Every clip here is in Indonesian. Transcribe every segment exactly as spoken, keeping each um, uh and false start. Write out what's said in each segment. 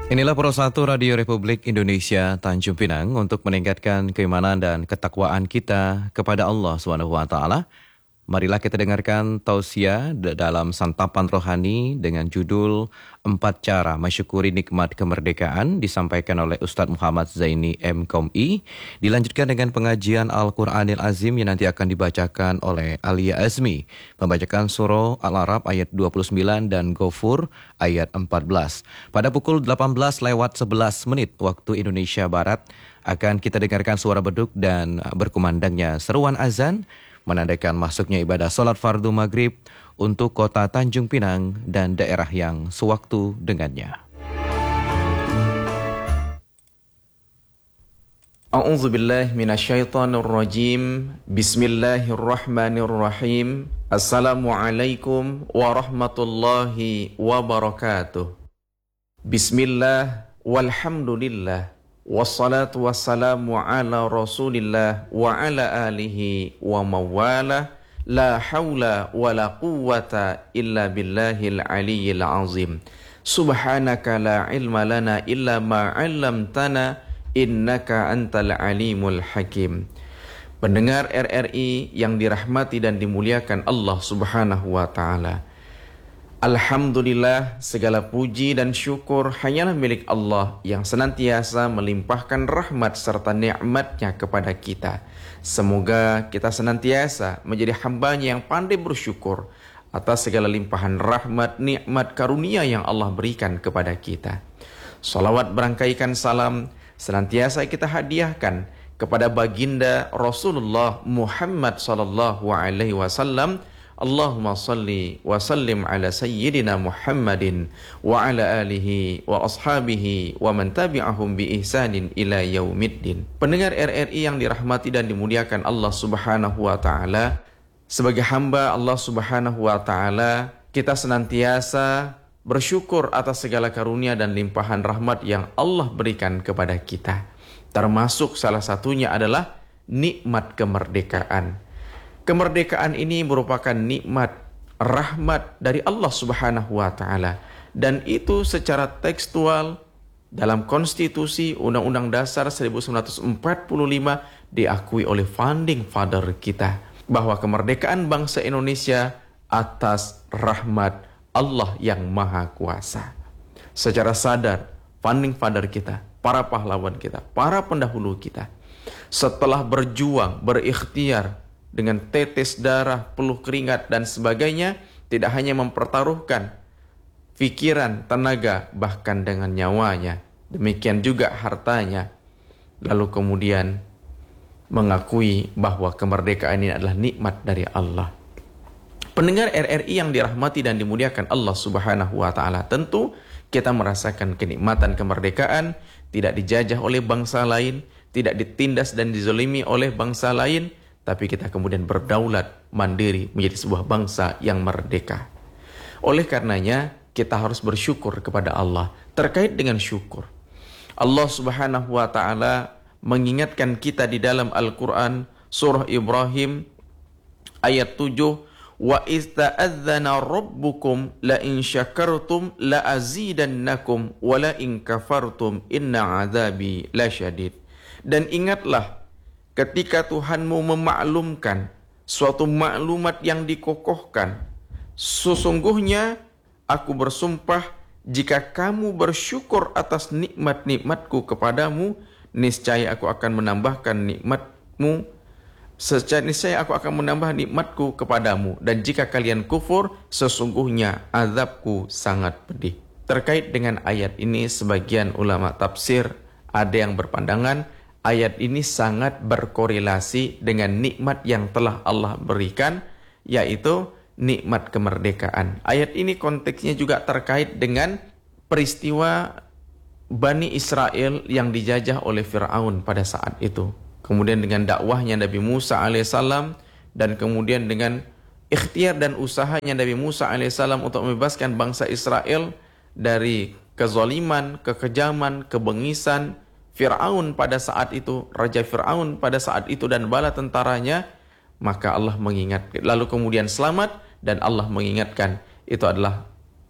Inilah Pro satu Radio Republik Indonesia Tanjung Pinang untuk meningkatkan keimanan dan ketakwaan kita kepada Allah subhanahu wa taala. Marilah kita dengarkan tausiah dalam santapan rohani dengan judul Empat Cara Mensyukuri Nikmat Kemerdekaan disampaikan oleh Ustadz Muhammad Zaini M Com I. Dilanjutkan dengan pengajian Al-Quranil Azim yang nanti akan dibacakan oleh Alia Azmi. Membacakan surah Al-Arab ayat dua puluh sembilan dan Ghafur ayat empat belas. Pada pukul delapan belas lewat sebelas menit waktu Indonesia Barat akan kita dengarkan suara beduk dan berkumandangnya seruan azan menandakan masuknya ibadah sholat fardu maghrib untuk kota Tanjung Pinang dan daerah yang sewaktu dengannya. A'udzu billahi minasyaitonir rajim. Bismillahirrahmanirrahim. Assalamualaikum warahmatullahi wabarakatuh. Bismillah walhamdulillah. Wassalatu wassalamu ala rasulillah wa ala alihi wa mawala. La hawla wa la quwwata illa billahil aliyyil azim. Subhanaka la ilma lana illa ma 'allamtana innaka antal alimul hakim. Pendengar R R I yang dirahmati dan dimuliakan Allah subhanahu wa ta'ala, alhamdulillah, segala puji dan syukur hanyalah milik Allah yang senantiasa melimpahkan rahmat serta nikmat-Nya kepada kita. Semoga kita senantiasa menjadi hamba-Nya yang pandai bersyukur atas segala limpahan rahmat, nikmat, karunia yang Allah berikan kepada kita. Salawat berangkaikan salam senantiasa kita hadiahkan kepada baginda Rasulullah Muhammad sallallahu alaihi wasallam. Allahumma salli wa sallim ala sayyidina Muhammadin wa ala alihi wa ashabihi wa man tabi'ahum bi ihsanin ila yaumiddin. Pendengar R R I yang dirahmati dan dimuliakan Allah subhanahu wa ta'ala, sebagai hamba Allah subhanahu wa ta'ala, kita senantiasa bersyukur atas segala karunia dan limpahan rahmat yang Allah berikan kepada kita. Termasuk salah satunya adalah nikmat kemerdekaan. Kemerdekaan ini merupakan nikmat, rahmat dari Allah subhanahu wa ta'ala. Dan itu secara tekstual dalam konstitusi Undang-Undang Dasar seribu sembilan ratus empat puluh lima diakui oleh founding father kita, bahwa kemerdekaan bangsa Indonesia atas rahmat Allah yang Maha Kuasa. Secara sadar, founding father kita, para pahlawan kita, para pendahulu kita, setelah berjuang, berikhtiar, dengan tetes darah, peluh keringat dan sebagainya, tidak hanya mempertaruhkan pikiran, tenaga, bahkan dengan nyawanya, demikian juga hartanya, lalu kemudian mengakui bahwa kemerdekaan ini adalah nikmat dari Allah. Pendengar R R I yang dirahmati dan dimuliakan Allah subhanahu wa ta'ala, tentu kita merasakan kenikmatan kemerdekaan, tidak dijajah oleh bangsa lain, tidak ditindas dan dizolimi oleh bangsa lain, tapi kita kemudian berdaulat mandiri menjadi sebuah bangsa yang merdeka. Oleh karenanya, kita harus bersyukur kepada Allah. Terkait dengan syukur, Allah subhanahu wa ta'ala mengingatkan kita di dalam Al-Quran, surah Ibrahim, ayat tujuh, wa ista'adzana rabbukum la in syakartum la azidannakum wa la in kafartum inna azabi lasyadid. Dan ingatlah ketika Tuhanmu memaklumkan suatu maklumat yang dikokohkan, sesungguhnya aku bersumpah jika kamu bersyukur atas nikmat-nikmatku kepadamu, niscaya aku akan menambahkan nikmatmu, secara niscaya aku akan menambah nikmatku kepadamu, dan jika kalian kufur, sesungguhnya azabku sangat pedih. Terkait dengan ayat ini, sebagian ulama tafsir ada yang berpandangan ayat ini sangat berkorelasi dengan nikmat yang telah Allah berikan, yaitu nikmat kemerdekaan. Ayat ini konteksnya juga terkait dengan peristiwa Bani Israel yang dijajah oleh Fir'aun pada saat itu. Kemudian dengan dakwahnya Nabi Musa alaihissalam, dan kemudian dengan ikhtiar dan usahanya Nabi Musa alaihissalam untuk membebaskan bangsa Israel dari kezaliman, kekejaman, kebengisan Fir'aun pada saat itu, Raja Fir'aun pada saat itu dan bala tentaranya, maka Allah mengingat, lalu kemudian selamat, dan Allah mengingatkan itu adalah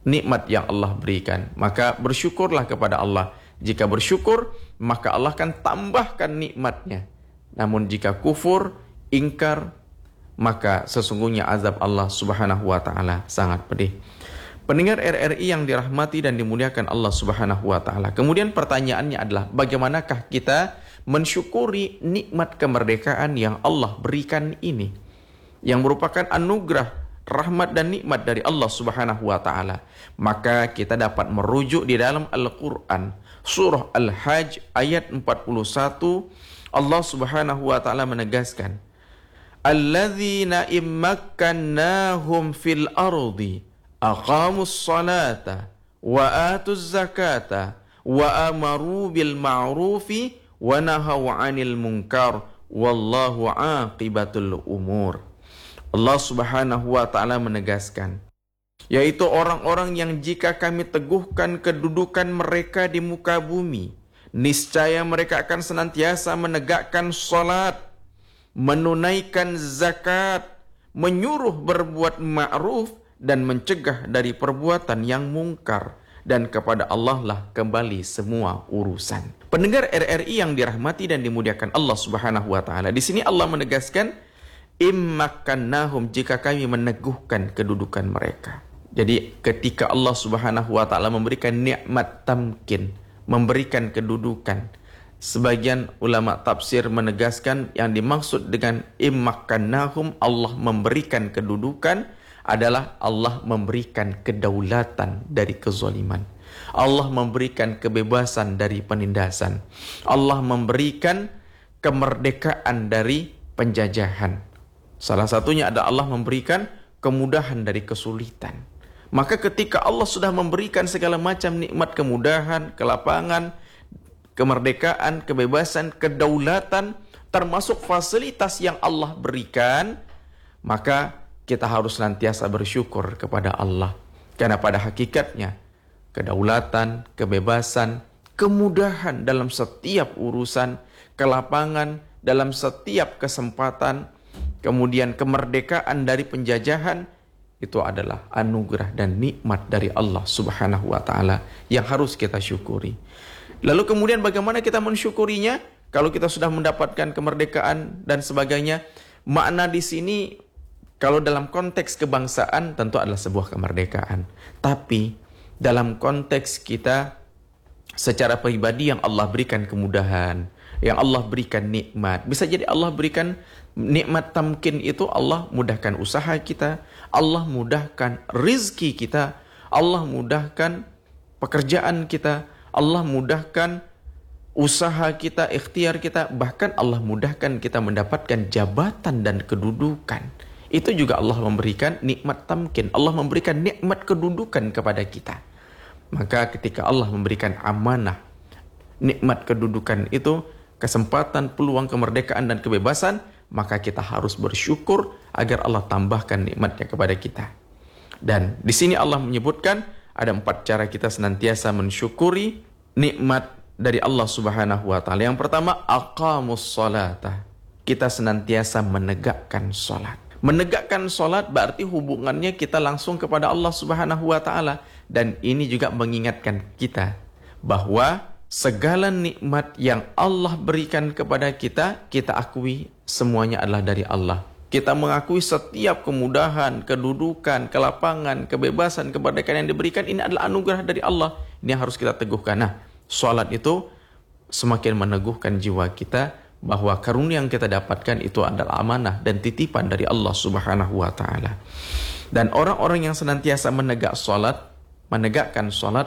nikmat yang Allah berikan. Maka bersyukurlah kepada Allah. Jika bersyukur, maka Allah akan tambahkan nikmatnya. Namun jika kufur, ingkar, maka sesungguhnya azab Allah Subhanahu wa taala sangat pedih. Pendengar R R I yang dirahmati dan dimuliakan Allah Subhanahu wa taala. Kemudian pertanyaannya adalah, bagaimanakah kita mensyukuri nikmat kemerdekaan yang Allah berikan ini, yang merupakan anugerah, rahmat dan nikmat dari Allah Subhanahu wa taala? Maka kita dapat merujuk di dalam Al-Qur'an, surah Al-Hajj ayat empat puluh satu. Allah Subhanahu wa taala menegaskan, alladzina immakkannahum fil ardi aqamus salata wa atuz zakata wa amaru bil ma'rufi wa nahaw 'anil munkar wallahu 'aqibatul umur. Allah Subhanahu wa taala menegaskan, yaitu orang-orang yang jika kami teguhkan kedudukan mereka di muka bumi, niscaya mereka akan senantiasa menegakkan salat, menunaikan zakat, menyuruh berbuat ma'ruf dan mencegah dari perbuatan yang mungkar, dan kepada Allah lah kembali semua urusan. Pendengar R R I yang dirahmati dan dimuliakan Allah Subhanahu wa taala, di sini Allah menegaskan immakkannahum, jika kami meneguhkan kedudukan mereka. Jadi ketika Allah Subhanahu wa taala memberikan nikmat tamkin, memberikan kedudukan, sebagian ulama tafsir menegaskan yang dimaksud dengan immakkannahum, Allah memberikan kedudukan, adalah Allah memberikan kedaulatan dari kezaliman. Allah memberikan kebebasan dari penindasan. Allah memberikan kemerdekaan dari penjajahan. Salah satunya adalah Allah memberikan kemudahan dari kesulitan. Maka ketika Allah sudah memberikan segala macam nikmat kemudahan, kelapangan, kemerdekaan, kebebasan, kedaulatan, termasuk fasilitas yang Allah berikan, maka kita harus senantiasa bersyukur kepada Allah. Karena pada hakikatnya, kedaulatan, kebebasan, kemudahan dalam setiap urusan, kelapangan dalam setiap kesempatan, kemudian kemerdekaan dari penjajahan, itu adalah anugerah dan nikmat dari Allah Subhanahu wa taala yang harus kita syukuri. Lalu kemudian bagaimana kita mensyukurinya? Kalau kita sudah mendapatkan kemerdekaan dan sebagainya, makna di sini kalau dalam konteks kebangsaan tentu adalah sebuah kemerdekaan. Tapi dalam konteks kita secara pribadi yang Allah berikan kemudahan, yang Allah berikan nikmat. Bisa jadi Allah berikan nikmat tamkin itu, Allah mudahkan usaha kita, Allah mudahkan rizki kita, Allah mudahkan pekerjaan kita, Allah mudahkan usaha kita, ikhtiar kita, bahkan Allah mudahkan kita mendapatkan jabatan dan kedudukan. Itu juga Allah memberikan nikmat tamkin. Allah memberikan nikmat kedudukan kepada kita. Maka ketika Allah memberikan amanah, nikmat kedudukan itu, kesempatan, peluang, kemerdekaan dan kebebasan, maka kita harus bersyukur agar Allah tambahkan nikmatnya kepada kita. Dan di sini Allah menyebutkan ada empat cara kita senantiasa mensyukuri nikmat dari Allah Subhanahu wa taala. Yang pertama, aqamus salata. Kita senantiasa menegakkan salat. Menegakkan salat berarti hubungannya kita langsung kepada Allah Subhanahu wa taala, dan ini juga mengingatkan kita bahwa segala nikmat yang Allah berikan kepada kita, kita akui semuanya adalah dari Allah. Kita mengakui setiap kemudahan, kedudukan, kelapangan, kebebasan, kemerdekaan yang diberikan ini adalah anugerah dari Allah. Ini yang harus kita teguhkan. Nah, salat itu semakin meneguhkan jiwa kita bahwa karunia yang kita dapatkan itu adalah amanah dan titipan dari Allah Subhanahu wa taala. Dan orang-orang yang senantiasa menegak salat, menegakkan salat,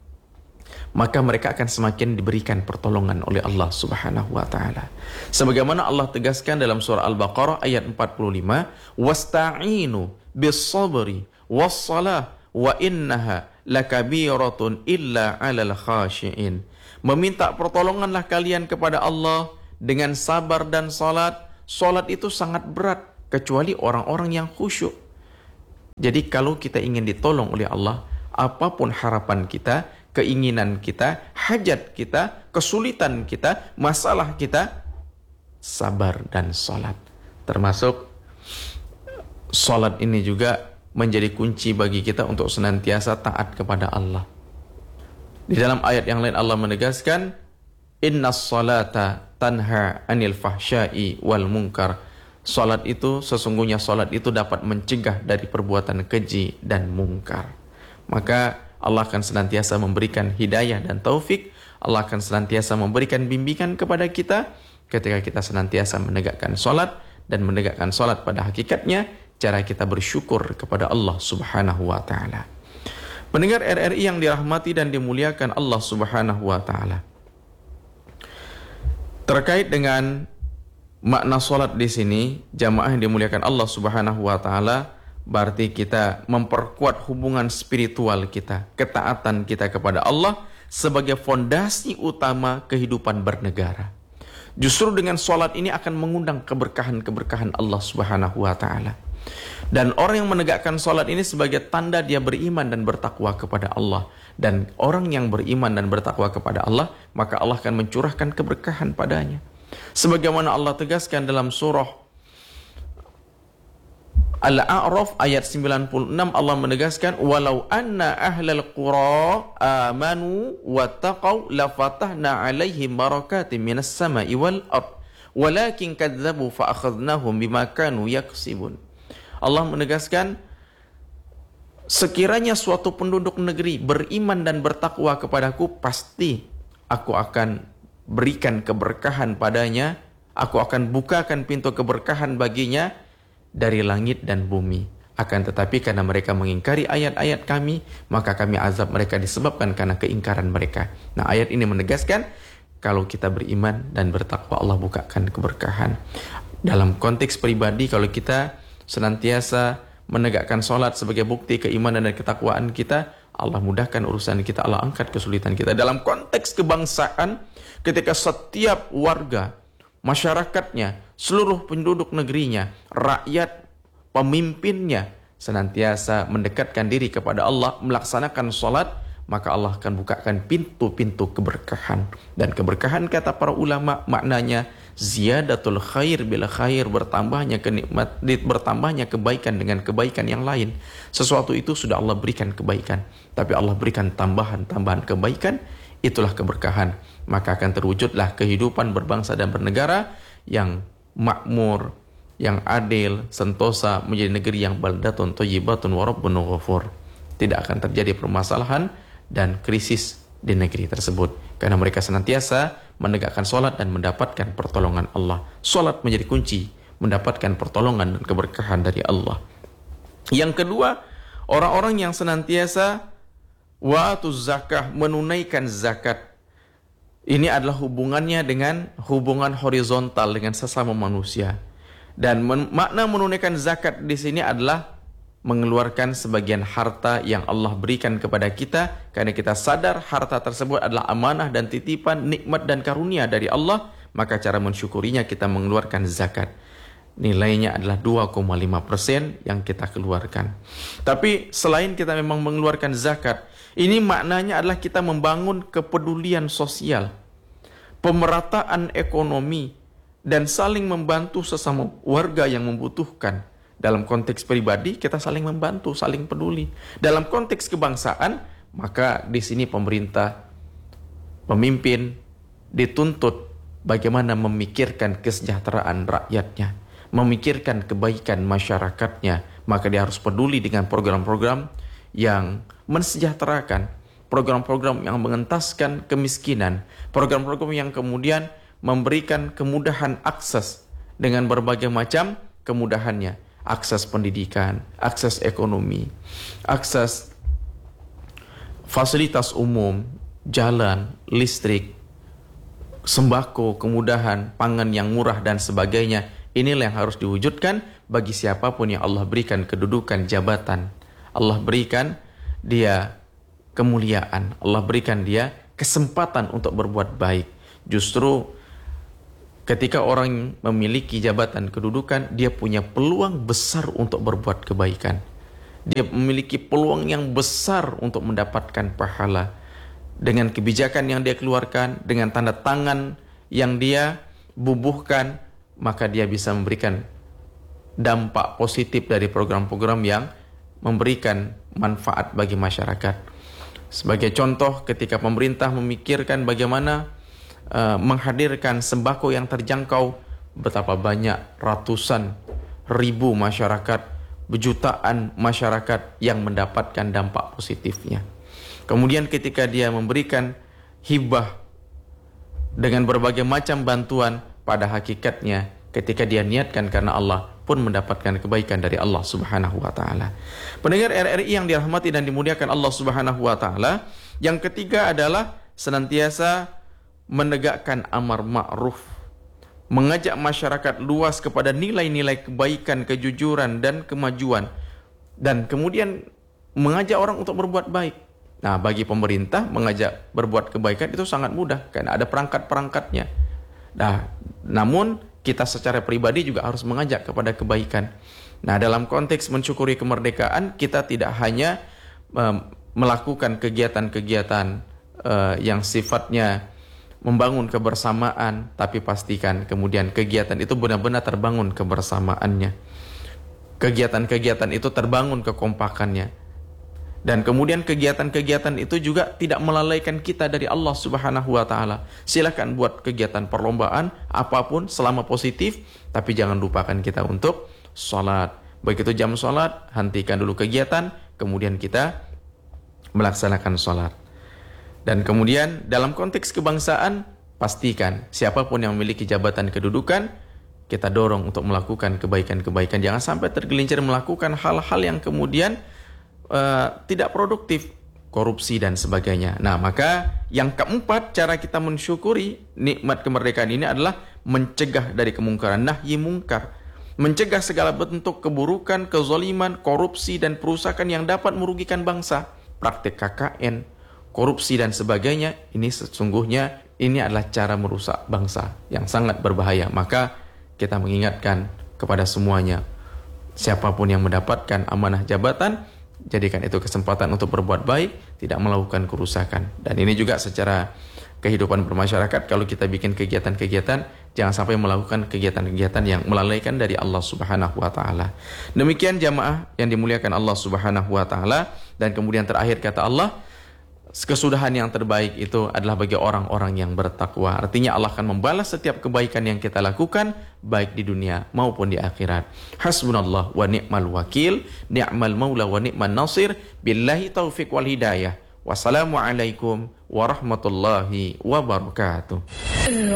maka mereka akan semakin diberikan pertolongan oleh Allah Subhanahu wa taala. Sebagaimana Allah tegaskan dalam surah Al-Baqarah ayat empat puluh lima, "Wasta'inu bis-sabri was-salah wa innaha lakabiratun illa 'alal khashi'in." Meminta pertolonganlah kalian kepada Allah dengan sabar dan salat. Salat itu sangat berat kecuali orang-orang yang khusyuk. Jadi kalau kita ingin ditolong oleh Allah, apapun harapan kita, keinginan kita, hajat kita, kesulitan kita, masalah kita, sabar dan salat. Termasuk salat ini juga menjadi kunci bagi kita untuk senantiasa taat kepada Allah. Di dalam ayat yang lain Allah menegaskan, innas salata tanha anil fahsya'i wal munkar. Salat itu, sesungguhnya salat itu dapat mencegah dari perbuatan keji dan mungkar. Maka Allah akan senantiasa memberikan hidayah dan taufik. Allah akan senantiasa memberikan bimbingan kepada kita ketika kita senantiasa menegakkan salat, dan menegakkan salat pada hakikatnya cara kita bersyukur kepada Allah Subhanahu wa taala. Pendengar R R I yang dirahmati dan dimuliakan Allah Subhanahu wa taala. Terkait dengan makna salat di sini, jamaah yang dimuliakan Allah Subhanahu wa taala, berarti kita memperkuat hubungan spiritual kita, ketaatan kita kepada Allah sebagai fondasi utama kehidupan bernegara. Justru dengan salat ini akan mengundang keberkahan-keberkahan Allah Subhanahu wa taala. Dan orang yang menegakkan salat ini sebagai tanda dia beriman dan bertakwa kepada Allah. Dan orang yang beriman dan bertakwa kepada Allah, maka Allah akan mencurahkan keberkahan padanya. Sebagaimana Allah tegaskan dalam surah Al-A'raf ayat sembilan puluh enam, Allah menegaskan, walau anna ahlal qura amanu wattaqau lafatahna alaihim barakatim minas sama'i wal ard walakin kadzabu fa akhadnahum bima kanu yaksibun. Allah menegaskan, sekiranya suatu penduduk negeri beriman dan bertakwa kepadaku, pasti aku akan berikan keberkahan padanya, aku akan bukakan pintu keberkahan baginya dari langit dan bumi. Akan tetapi karena mereka mengingkari ayat-ayat kami, maka kami azab mereka disebabkan karena keingkaran mereka. Nah, ayat ini menegaskan kalau kita beriman dan bertakwa, Allah bukakan keberkahan. Dalam konteks pribadi, kalau kita senantiasa menegakkan salat sebagai bukti keimanan dan ketakwaan kita, Allah mudahkan urusan kita, Allah angkat kesulitan kita. Dalam konteks kebangsaan, ketika setiap warga, masyarakatnya, seluruh penduduk negerinya, rakyat, pemimpinnya senantiasa mendekatkan diri kepada Allah, melaksanakan salat, maka Allah akan bukakan pintu-pintu keberkahan. Dan keberkahan, kata para ulama, maknanya ziyadatul khair bila khair, bertambahnya kenikmat, bertambahnya kebaikan dengan kebaikan yang lain. Sesuatu itu sudah Allah berikan kebaikan, tapi Allah berikan tambahan-tambahan kebaikan, itulah keberkahan. Maka akan terwujudlah kehidupan berbangsa dan bernegara yang makmur, yang adil, sentosa, menjadi negeri yang baldatun thayyibatun wa rabbun ghafur. Tidak akan terjadi permasalahan dan krisis di negeri tersebut, karena mereka senantiasa menegakkan salat dan mendapatkan pertolongan Allah. Salat menjadi kunci mendapatkan pertolongan dan keberkahan dari Allah. Yang kedua, orang-orang yang senantiasa wa'atuz zakah, menunaikan zakat. Ini adalah hubungannya dengan hubungan horizontal dengan sesama manusia. Dan men- makna menunaikan zakat di sini adalah mengeluarkan sebagian harta yang Allah berikan kepada kita, karena kita sadar harta tersebut adalah amanah dan titipan, nikmat dan karunia dari Allah, maka cara mensyukurinya kita mengeluarkan zakat. Nilainya adalah dua koma lima persen yang kita keluarkan. Tapi selain kita memang mengeluarkan zakat, ini maknanya adalah kita membangun kepedulian sosial, pemerataan ekonomi, dan saling membantu sesama warga yang membutuhkan. Dalam konteks pribadi, kita saling membantu, saling peduli. Dalam konteks kebangsaan, maka di sini pemerintah, pemimpin dituntut bagaimana memikirkan kesejahteraan rakyatnya, memikirkan kebaikan masyarakatnya. Maka dia harus peduli dengan program-program yang mensejahterakan, program-program yang mengentaskan kemiskinan, program-program yang kemudian memberikan kemudahan akses dengan berbagai macam kemudahannya. Akses pendidikan, akses ekonomi, akses fasilitas umum, jalan, listrik, sembako, kemudahan, pangan yang murah dan sebagainya. Inilah yang harus diwujudkan bagi siapapun yang Allah berikan kedudukan jabatan. Allah berikan dia kemuliaan, Allah berikan dia kesempatan untuk berbuat baik. Justru ketika orang memiliki jabatan kedudukan, dia punya peluang besar untuk berbuat kebaikan. Dia memiliki peluang yang besar untuk mendapatkan pahala. Dengan kebijakan yang dia keluarkan, dengan tanda tangan yang dia bubuhkan, maka dia bisa memberikan dampak positif dari program-program yang memberikan manfaat bagi masyarakat. Sebagai contoh, ketika pemerintah memikirkan bagaimana uh, menghadirkan sembako yang terjangkau, betapa banyak ratusan ribu masyarakat, berjutaan masyarakat yang mendapatkan dampak positifnya. Kemudian ketika dia memberikan hibah dengan berbagai macam bantuan, pada hakikatnya ketika dia niatkan karena Allah pun mendapatkan kebaikan dari Allah Subhanahu wa taala. Pendengar R R I yang dirahmati dan dimuliakan Allah Subhanahu wa taala, yang ketiga adalah senantiasa menegakkan amar ma'ruf, mengajak masyarakat luas kepada nilai-nilai kebaikan, kejujuran dan kemajuan, dan kemudian mengajak orang untuk berbuat baik. Nah, bagi pemerintah mengajak berbuat kebaikan itu sangat mudah karena ada perangkat-perangkatnya. Nah, namun kita secara pribadi juga harus mengajak kepada kebaikan. Nah, dalam konteks mensyukuri kemerdekaan, kita tidak hanya um, melakukan kegiatan-kegiatan uh, yang sifatnya membangun kebersamaan, tapi pastikan kemudian kegiatan itu benar-benar terbangun kebersamaannya. Kegiatan-kegiatan itu terbangun kekompakannya. Dan kemudian kegiatan-kegiatan itu juga tidak melalaikan kita dari Allah Subhanahu wa taala. Silakan buat kegiatan perlombaan apapun selama positif, tapi jangan lupakan kita untuk salat. Begitu jam salat, hentikan dulu kegiatan, kemudian kita melaksanakan salat. Dan kemudian dalam konteks kebangsaan, pastikan siapapun yang memiliki jabatan kedudukan, kita dorong untuk melakukan kebaikan-kebaikan. Jangan sampai tergelincir melakukan hal-hal yang kemudian Uh, tidak produktif, korupsi dan sebagainya. Nah, maka yang keempat cara kita mensyukuri nikmat kemerdekaan ini adalah mencegah dari kemungkaran, nahyi mungkar, mencegah segala bentuk keburukan, kezaliman, korupsi dan perusakan yang dapat merugikan bangsa. Praktik K K N, korupsi dan sebagainya, ini sesungguhnya ini adalah cara merusak bangsa yang sangat berbahaya. Maka kita mengingatkan kepada semuanya, siapapun yang mendapatkan amanah jabatan, jadikan itu kesempatan untuk berbuat baik, tidak melakukan kerusakan. Dan ini juga secara kehidupan bermasyarakat, kalau kita bikin kegiatan-kegiatan, jangan sampai melakukan kegiatan-kegiatan yang melalaikan dari Allah Subhanahu wa taala. Demikian jamaah yang dimuliakan Allah Subhanahu wa taala. Dan kemudian terakhir kata Allah, kesudahan yang terbaik itu adalah bagi orang-orang yang bertakwa. Artinya Allah akan membalas setiap kebaikan yang kita lakukan, baik di dunia maupun di akhirat. Hasbunallah wa ni'mal wakil, ni'mal maula wa ni'man nasir, billahi taufiq wal hidayah. Wassalamualaikum warahmatullahi wabarakatuh.